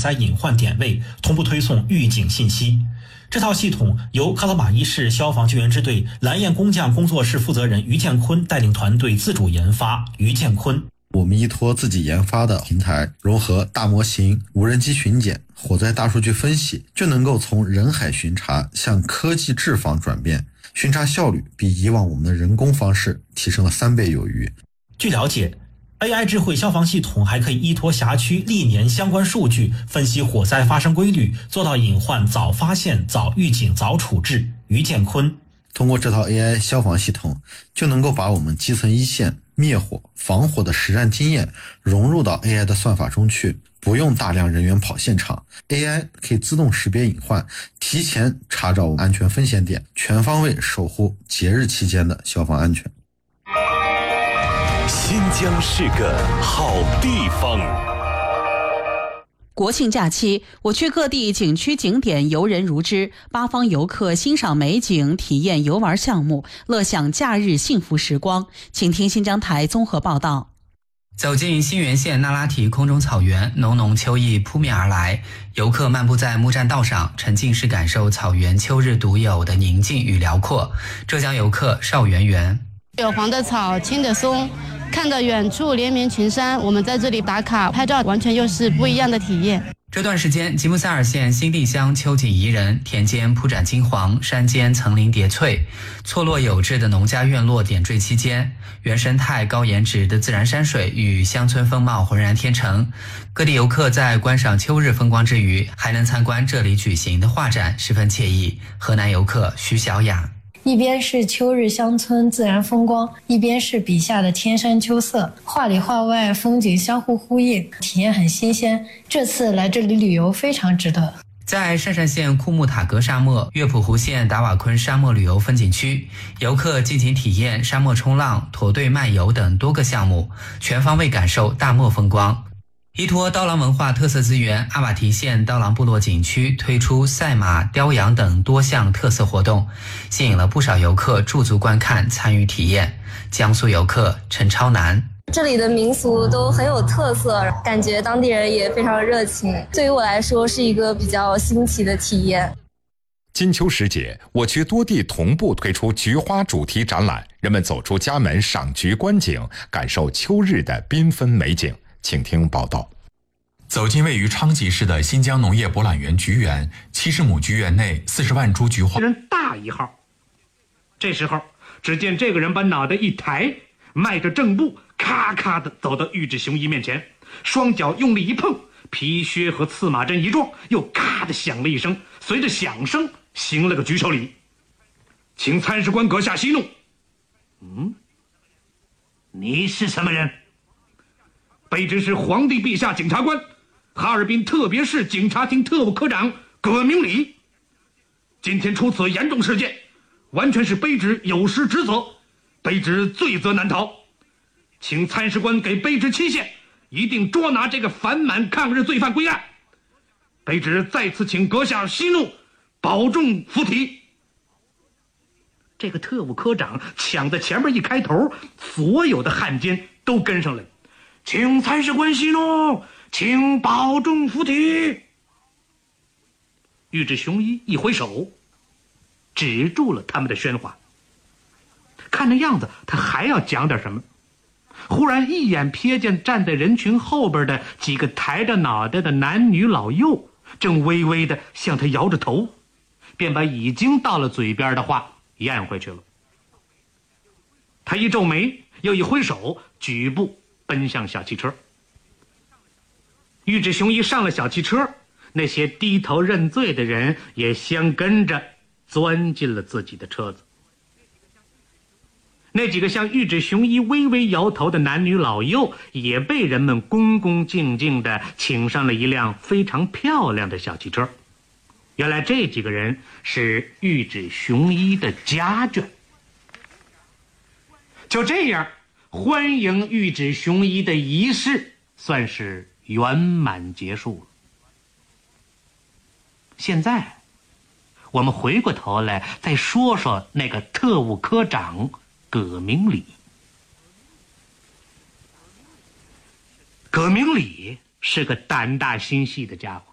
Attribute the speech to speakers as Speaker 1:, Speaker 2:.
Speaker 1: 灾隐患点位，同步推送预警信息。这套系统由喀拉玛依市消防救援支队蓝焰工匠工作室负责人于建坤带领团队自主研发。于建坤：
Speaker 2: 我们依托自己研发的平台，融合大模型、无人机巡检、火灾大数据分析，就能够从人海巡查向科技智防转变，巡查效率比以往我们的人工方式提升了3倍有余。
Speaker 1: 据了解， AI 智慧消防系统还可以依托辖区历年相关数据，分析火灾发生规律，做到隐患早发现、早预警、早处置。于建坤：
Speaker 2: 通过这套 AI 消防系统，就能够把我们基层一线灭火、防火的实战经验融入到 AI 的算法中去，不用大量人员跑现场。AI 可以自动识别隐患，提前查找安全风险点，全方位守护节日期间的消防安全。
Speaker 3: 新疆是个好地方。
Speaker 4: 国庆假期，我区各地景区景点游人如织，八方游客欣赏美景，体验游玩项目，乐享假日幸福时光。请听新疆台综合报道。
Speaker 5: 走进新源县那拉提空中草原，浓浓秋意扑面而来，游客漫步在木栈道上，沉浸式感受草原秋日独有的宁静与辽阔。浙江游客邵媛媛：
Speaker 6: 有黄的草，青的松，看到远处连绵群山，我们在这里打卡拍照，完全又是不一样的体验。
Speaker 5: 这段时间，吉木萨尔县新地乡秋景宜人，田间铺展金黄，山间层林叠翠，错落有致的农家院落点缀其间，原生态高颜值的自然山水与乡村风貌浑然天成。各地游客在观赏秋日风光之余，还能参观这里举行的画展，十分惬意。河南游客徐小雅：
Speaker 7: 一边是秋日乡村自然风光，一边是笔下的天山秋色，画里画外风景相互呼应，体验很新鲜。这次来这里旅游非常值得。
Speaker 5: 在鄯善县库木塔格沙漠、乐普湖县达瓦昆沙漠旅游风景区，游客尽情体验沙漠冲浪、驼队漫游等多个项目，全方位感受大漠风光。依托刀郎文化特色资源，阿瓦提县刀郎部落景区推出赛马、雕羊等多项特色活动，吸引了不少游客驻足观看、参与体验。江苏游客陈超南：
Speaker 8: 这里的民俗都很有特色，感觉当地人也非常热情，对于我来说是一个比较新奇的体验。
Speaker 9: 金秋时节，我区多地同步推出菊花主题展览，人们走出家门赏菊观景，感受秋日的缤纷美景。请听报道。
Speaker 10: 走进位于昌吉市的新疆农业博览园菊园，70亩菊园内40万株菊花。
Speaker 11: 人大一号。这时候，只见这个人把脑袋一抬，迈着正步，咔咔地走到玉质雄一面前，双脚用力一碰，皮靴和刺马针一撞，又咔地响了一声，随着响声行了个举手礼，请参事官阁下息怒。你是什么人？卑职是皇帝陛下检察官，哈尔滨特别市警察厅特务科长葛明礼。今天出此严重事件，完全是卑职有失职责，卑职罪责难逃，请参事官给卑职期限，一定捉拿这个反满抗日罪犯归案。卑职再次请阁下息怒，保重附体。这个特务科长抢在前面一开头，所有的汉奸都跟上来，请参事官息怒，请保重附体。玉质雄一一挥手，止住了他们的喧哗。看那样子，他还要讲点什么。忽然一眼瞥见站在人群后边的几个抬着脑袋的男女老幼，正微微的向他摇着头，便把已经到了嘴边的话咽回去了。他一皱眉，又一挥手，举步奔向小汽车。玉质雄一上了小汽车，那些低头认罪的人也相跟着钻进了自己的车子。那几个向玉质雄一微微摇头的男女老幼也被人们恭恭敬敬地请上了一辆非常漂亮的小汽车。原来这几个人是玉质雄一的家眷。就这样，欢迎玉质雄一的仪式算是圆满结束了。现在我们回过头来再说说那个特务科长葛明礼。葛明礼是个胆大心细的家伙，